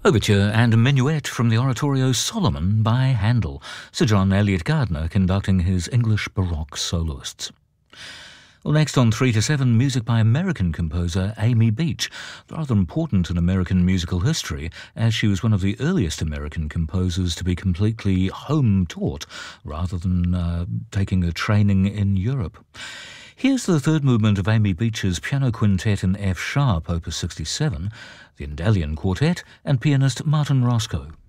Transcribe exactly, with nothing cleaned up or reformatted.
Overture and a minuet from the oratorio Solomon by Handel, Sir John Eliot Gardiner conducting his English Baroque soloists. Well, next on three to seven, music by American composer Amy Beach, rather important in American musical history, as she was one of the earliest American composers to be completely home-taught, rather than uh, taking a training in Europe. Here's the third movement of Amy Beach's Piano Quintet in F-sharp, opus sixty-seven, the Andalian Quartet, and pianist Martin Roscoe.